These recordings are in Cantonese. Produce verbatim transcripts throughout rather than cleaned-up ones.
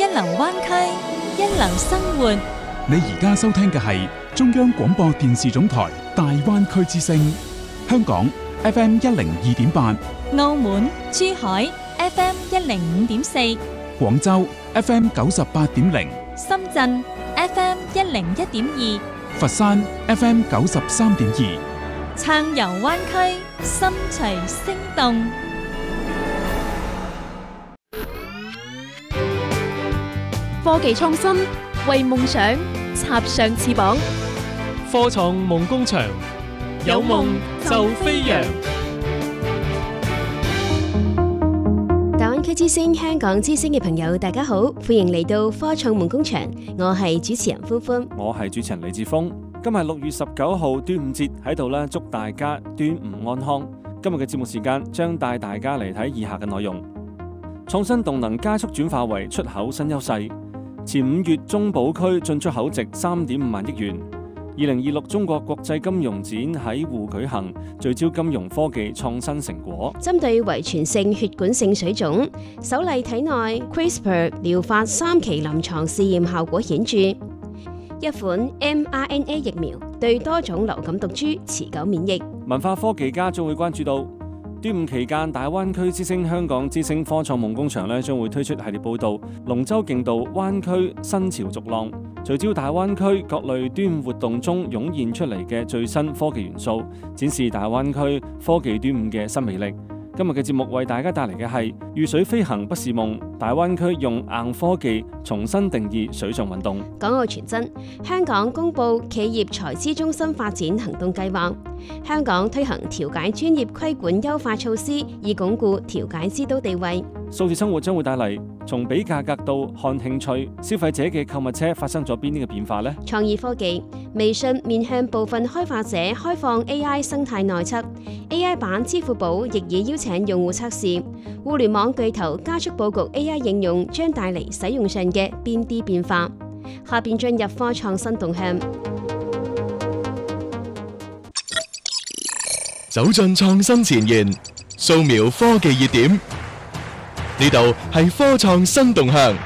一流灣區，一流生活。 你而家收聽嘅係中央廣播電視總台大灣區之聲，香港 F M 一零二點八， 澳門、珠海 F M 一零五點四， 廣州 F M 九十八點零， 深圳 F M 一零一點二， 佛山 F M 九十三點二， 暢遊灣區，心隨聲動。 科技創新，為夢想插上翅膀。 科創夢工場，有夢就飛揚。 大灣區之聲、香港之聲嘅朋友，大家好，歡迎嚟到科創夢工場。我係主持人歡歡， 我係主持人李志峰。今日六月十九號端午節喺度咧，祝大家端午安康。今日嘅節目時間將帶大家嚟睇以下嘅內容：創新動能加速轉化為出口新優勢。前五月中保區進出口值三點五萬億元。二零二六中國國際金融展喺滬舉行，聚焦金融科技創新成果。 針對遺傳性血管性水腫，首例體內 CRISPR 療法三期臨床試驗效果顯著。一款 M R N A 疫苗對多種流感毒株持久免疫。 文化科技家將會關注到端午期間，大灣區之聲、香港之聲科創夢工場咧將會推出系列報導，龍舟競渡灣區新潮逐浪，聚焦大灣區各類端午活動中湧現出嚟嘅最新科技元素，展示大灣區科技端午嘅新魅力。今日嘅節目為大家帶嚟嘅係遇水飛行不是夢，大灣區用硬科技重新定義水上運動。 港澳傳真，香港公布企業財資中心發展行動計劃，香港推行調解專業規管優化措施，以鞏固調解之都地位。 數字生活將會帶嚟從比價格到看興趣，消費者嘅購物車發生咗邊啲嘅變化呢？ 創意科技，微信面向部分開發者開放 A I 生態內測 ，A I 版支付寶亦已邀請用戶測試。互聯網巨頭加速佈局 A I 應用，將帶嚟使用上嘅邊啲變化？下邊進入科創新動向， 走進創新前沿，掃描科技熱點。呢度係科創新動向。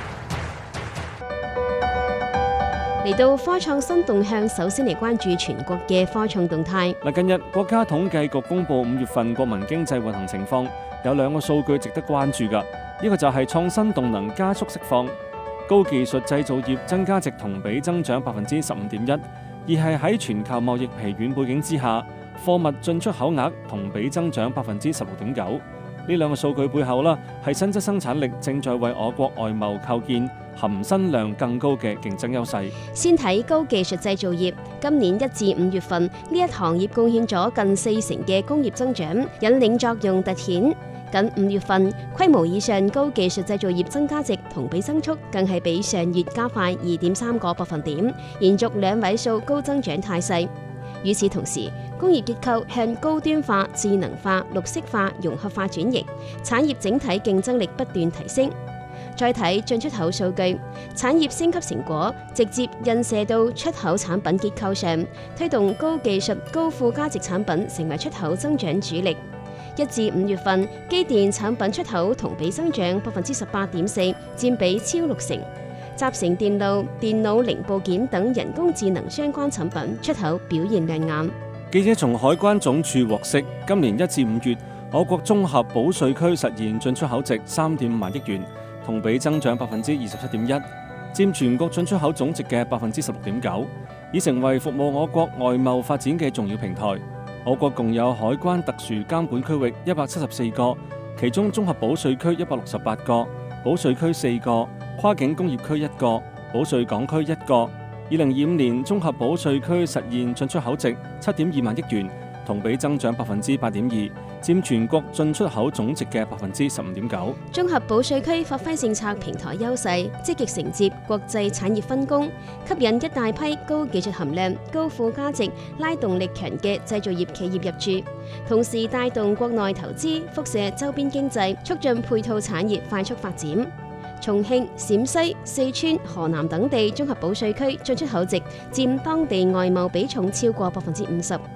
嚟到科創新動向，首先嚟關注全國嘅科創動態。 嗱，近日國家統計局公布五月份國民經濟運行情況，有兩個數據值得關注㗎。一個就係創新動能加速釋放，高技術製造業增加值同比增長百分之十五點一；二係喺全球貿易疲軟背景之下，貨物進出口額同比增長百分之十六點九。呢兩個數據背後啦，係新質生產力正在為我國外貿構建含新量更高嘅競爭優勢。 先睇高技術製造業，今年一至五月份呢一行業貢獻咗近四成嘅工業增長，引領作用突顯。近五月份規模以上高技術製造業增加值同比增速更係比上月加快二點三個百分點，延續兩位數高增長態勢。與此同時，工業結構向高端化、智能化、綠色化、融合化轉型，產業整體競爭力不斷提升。再睇進出口數據，產業升級成果直接印射到出口產品結構上，推動高技術、高附加值產品成為出口增長主力。一至五月份，機電產品出口同比增長百分之十八點四，佔比超六成。集成電路、電腦零部件等人工智能相關產品出口表現亮眼。 記者從海關總署獲悉，今年一至五月，我國綜合保稅區實現進出口值三點五萬億元，同比增長百分之二十七點一，佔全國進出口總值嘅百分之十六點九，已成為服務我國外貿發展嘅重要平台。我國共有海關特殊監管區域一百七十四個，其中綜合保稅區一百六十八個，保稅區四個，跨境工業區一個，保稅港區一個。二零二五年綜合保稅區實現進出口值七點二萬億元，同比增長百分之八點二，佔全國進出口總值嘅百分之十五點九。 綜合保稅區發揮政策平台優勢，積極承接國際產業分工，吸引一大批高技術含量、高附加值、拉動力強嘅製造業企業入駐，同時帶動國內投資，輻射周邊經濟，促進配套產業快速發展。重慶、陝西、四川、河南等地綜合保稅區進出口值佔當地外貿比重超過百分之五十。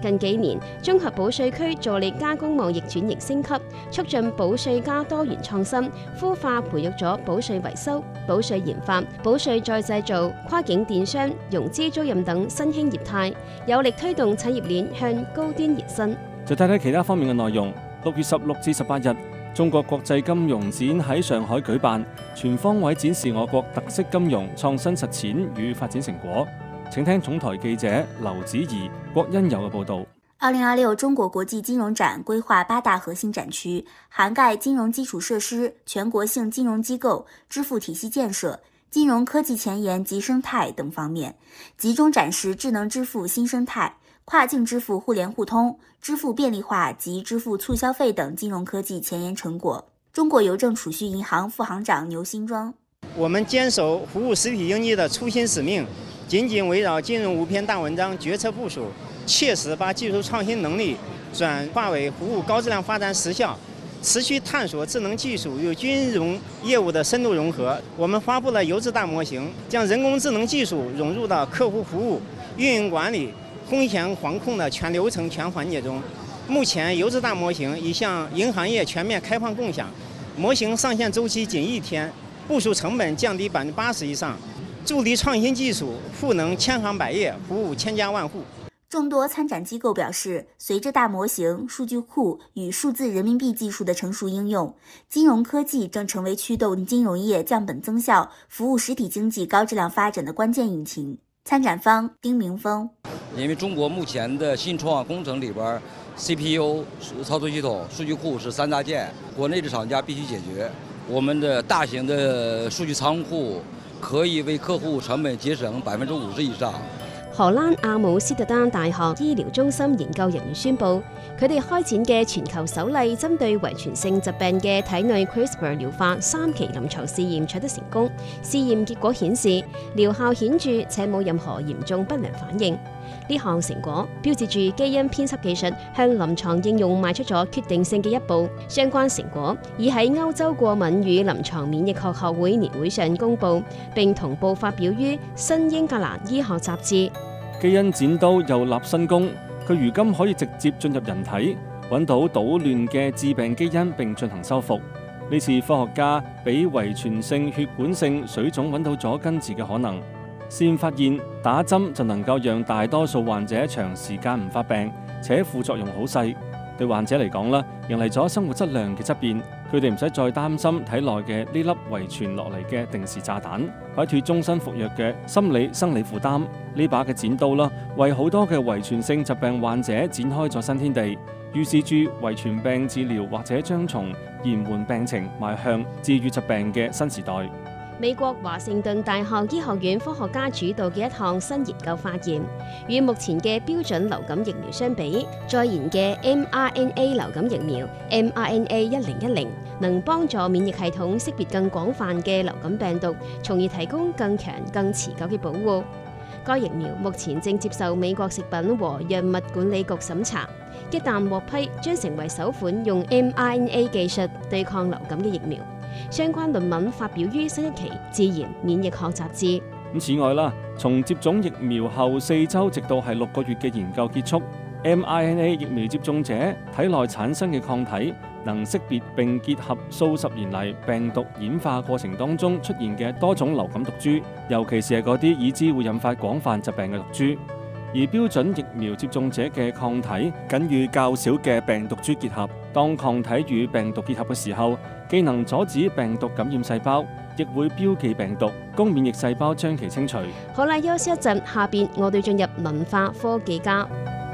近幾年，綜合保稅區助力加工貿易轉型升級，促進保稅加多元創新，孵化培育咗保稅維修、保稅研發、保稅再製造、跨境電商、融資租賃等新興業態，有力推動產業鏈向高端延伸。 就睇睇其他方面嘅內容。六月十六至十八日，中國國際金融展喺上海舉辦，全方位展示我國特色金融創新實踐與發展成果。請聽總台記者劉子怡、郭欣友嘅報道。 二零二六中國國際金融展規劃八大核心展區，涵蓋金融基礎設施、全國性金融機構、支付體系建設、金融科技前沿及生態等方面，集中展示智能支付新生態、跨境支付互聯互通、支付便利化及支付促消費等金融科技前沿成果。中國郵政儲蓄銀行副行長牛新莊： 我們堅守服務實體經濟的初心使命，緊緊圍繞金融五篇大文章決策部署，切實把技術創新能力轉化為服務高質量發展實效，持續探索智能技術與金融業務的深度融合。我們發布了優質大模型，將人工智能技術融入到客戶服務、運營管理、風險防控的全流程全環節中。目前優質大模型已向銀行業全面開放共享，模型上線週期僅一天，部署成本降低百分之八十以上，助力創新技術賦能千行百業，服務千家萬戶。 眾多參展機構表示，隨着大模型、數據庫與數字人民幣技術的成熟應用，金融科技正成為驅動金融業降本增效、服務實體經濟高質量發展的關鍵引擎。參展方丁明峰： 因為中國目前的新創工程裏邊 C P U、操作系統、數據庫是三大件，國內的廠家必須解決。我們的大型的數據倉庫可以為客戶成本節省百分之五十以上。 荷蘭阿姆斯特丹大學醫療中心研究人員宣布，佢哋開展嘅全球首例針對遺傳性疾病嘅體內 CRISPR 療法三期臨床試驗取得成功。試驗結果顯示，療效顯著且冇任何嚴重不良反應。呢項成果標誌住基因編輯技術向臨床應用邁出咗決定性嘅一步。相關成果已喺歐洲過敏與臨床免疫學學會年會上公佈，並同步發表於新英格蘭醫學雜誌。 基因剪刀又立新功，佢如今可以直接進入人體，揾到搗亂嘅致病基因並進行修復。呢次科學家比遺傳性血管性水腫揾到咗根治嘅可能。試驗發現，打針就能夠讓大多數患者長時間唔發病，且副作用好細。對患者嚟講啦，迎嚟咗生活質量嘅質變，佢哋唔使再擔心體內嘅呢粒遺傳落嚟嘅定時炸彈，擺脫終身服藥嘅心理生理負擔。呢把嘅剪刀啦，為好多嘅遺傳性疾病患者展開咗新天地，預示住遺傳病治療或者將從延緩病情邁向治癒疾病嘅新時代。 美國華盛頓大學醫學院科學家主導嘅一項新研究發現，與目前嘅標準流感疫苗相比，在研嘅 mRNA 流感疫苗 M R N A 一零一零能幫助免疫系統識別更廣泛嘅流感病毒，從而提供更強、更持久嘅保護。該疫苗目前正接受美國食品和藥物管理局審查，一旦獲批，將成為首款用 M R N A 技術對抗流感嘅疫苗。相關論文發表於新一期《自然免疫學雜誌》。 此外啦，從接種疫苗後四周直到係六個月嘅研究結束 ，M R N A 疫苗接種者體內產生嘅抗體能識別並結合數十年嚟病毒演化過程當中出現嘅多種流感毒株，尤其是係嗰啲已知會引發廣泛疾病嘅毒株。而標準疫苗接種者嘅抗體僅與較少嘅病毒株結合。當抗體與病毒結合嘅時候，既能阻止病毒感染細胞，亦會標記病毒，供免疫細胞將其清除。 好啦，休息一陣，下邊我哋進入文化科技家。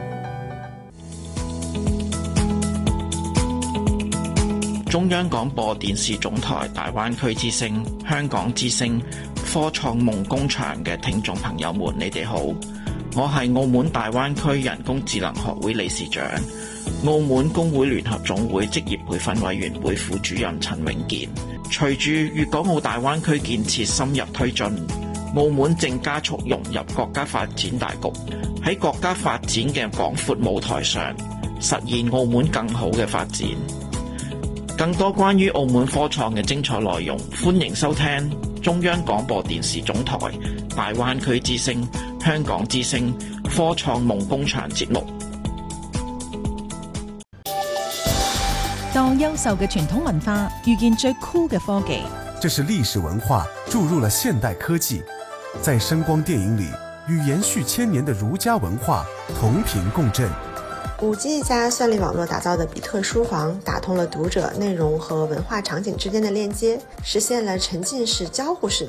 中央廣播電視總台大灣區之聲、香港之聲、科創夢工場嘅聽眾朋友們，你哋好，我係澳門大灣區人工智能學會理事長、澳門工會聯合總會職業培訓委員會副主任陳永健。隨住粵港澳大灣區建設深入推進，澳門正加速融入國家發展大局，喺國家發展嘅廣闊舞台上，實現澳門更好嘅發展。更多關於澳門科創嘅精彩內容，歡迎收聽中央廣播電視總台大灣區之聲、香港之聲科創夢工場節目。 當優秀嘅傳統文化遇見最酷嘅科技， 這是歷史文化注入了現代科技，在聲光電影裏與延續千年的儒家文化同頻共振。 五 G 加算力網絡打造的比特書房，打通了讀者內容和文化場景之間的鏈接，實現了沉浸式交互式